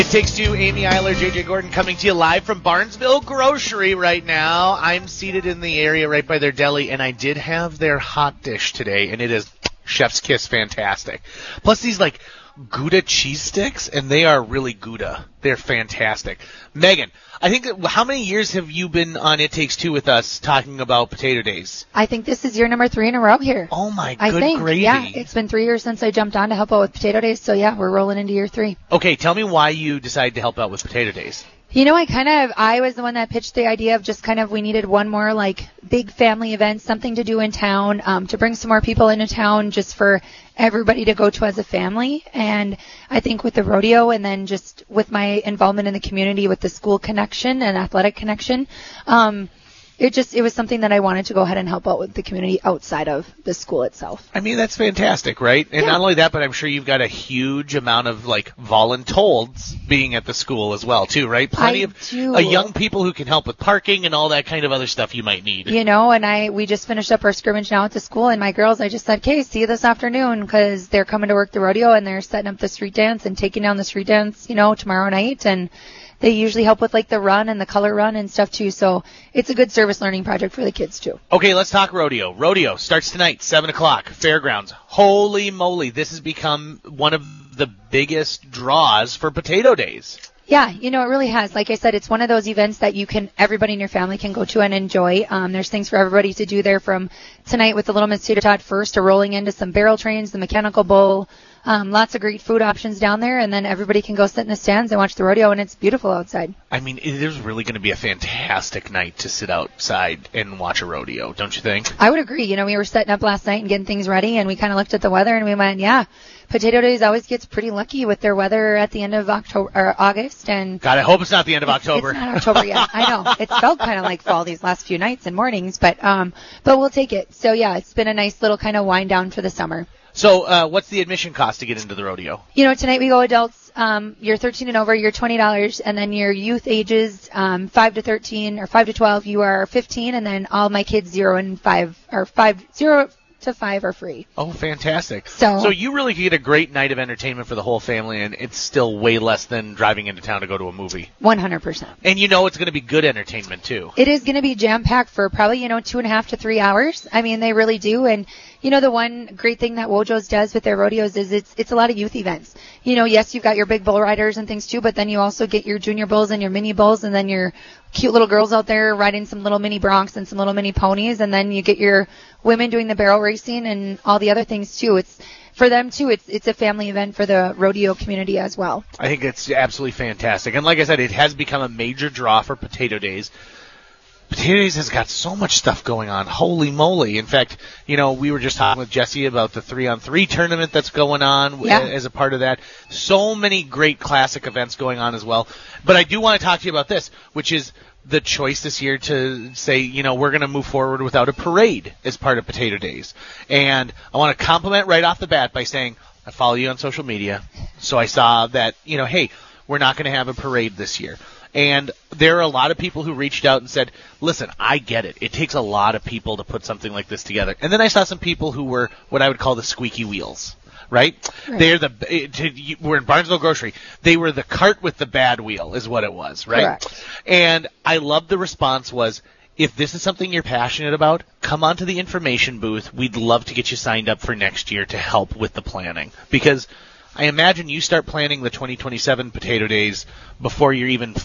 It Takes Two, Amy Eiler, JJ Gordon coming to you live from Barnesville Grocery right now. I'm seated in the area right by their deli, and I did have their hot dish today, and it is chef's kiss fantastic. Plus these like Gouda cheese sticks, and they are really Gouda. They're fantastic. Megan, I think how many years have you been on It Takes Two with us talking about Potato Days? I think this is year number 3 in a row here. Oh my good gravy. Yeah, it's been 3 years since I jumped on to help out with Potato Days, so yeah, we're rolling into year 3. Okay, tell me why you decided to help out with Potato Days. You know, I was the one that pitched the idea of just kind of we needed one more like big family event, something to do in town, to bring some more people into town just for everybody to go to as a family. And I think with the rodeo and then just with my involvement in the community with the school connection and athletic connection, it was something that I wanted to go ahead and help out with the community outside of the school itself. I mean, that's fantastic, right? And not only that, but I'm sure you've got a huge amount of like voluntold being at the school as well, too, right? Plenty of young people who can help with parking and all that kind of other stuff you might need. You know, and we just finished up our scrimmage now at the school, and my girls, I just said, okay, see you this afternoon, because they're coming to work the rodeo and they're setting up the street dance and taking down the street dance, you know, tomorrow night. And they usually help with like the run and the color run and stuff too. So it's a good service learning project for the kids too. Okay, let's talk rodeo. Rodeo starts tonight, 7 o'clock, fairgrounds. Holy moly, this has become one of the biggest draws for Potato Days. Yeah, you know, it really has. Like I said, it's one of those events that everybody in your family can go to and enjoy. There's things for everybody to do there from tonight with the Little Miss Tater Tot first to rolling into some barrel trains, the mechanical bull. Lots of great food options down there, and then everybody can go sit in the stands and watch the rodeo, and it's beautiful outside. I mean, there's really going to be a fantastic night to sit outside and watch a rodeo, don't you think? I would agree. You know, we were setting up last night and getting things ready, and we kind of looked at the weather, and we went, yeah, Potato Days always gets pretty lucky with their weather at the end of August. And God, I hope it's not the end of October. It's not October yet. I know. It's felt kind of like fall these last few nights and mornings, but we'll take it. So, yeah, it's been a nice little kind of wind down for the summer. So what's the admission cost to get into the rodeo? You know, tonight we go adults, you're 13 and over, you're $20, and then your youth ages 5 to 13 or 5 to 12, you are 15, and then all my kids 0 to 5 are free. Oh, fantastic. So you really get a great night of entertainment for the whole family, and it's still way less than driving into town to go to a movie. 100%. And you know it's going to be good entertainment, too. It is going to be jam-packed for probably, 2.5 to 3 hours. I mean, they really do. And, the one great thing that Wojo's does with their rodeos is it's a lot of youth events. Yes, you've got your big bull riders and things, too, but then you also get your junior bulls and your mini bulls, and then your cute little girls out there riding some little mini broncs and some little mini ponies, and then you get your women doing the barrel racing and all the other things too. It's for them too. It's a family event for the rodeo community as well. I think it's absolutely fantastic, and like I said, it has become a major draw for Potato Days. Potato Days has got so much stuff going on. Holy moly. In fact, we were just talking with Jesse about the 3-on-3 tournament that's going on as a part of that. So many great classic events going on as well. But I do want to talk to you about this, which is the choice this year to say, we're going to move forward without a parade as part of Potato Days. And I want to compliment right off the bat by saying, I follow you on social media, so I saw that, hey, we're not going to have a parade this year. And there are a lot of people who reached out and said, listen, I get it. It takes a lot of people to put something like this together. And then I saw some people who were what I would call the squeaky wheels, right? We're in Barnesville Grocery. They were the cart with the bad wheel is what it was, right? Correct. And I loved the response was, if this is something you're passionate about, come onto the information booth. We'd love to get you signed up for next year to help with the planning. Because I imagine you start planning the 2027 Potato Days before you're even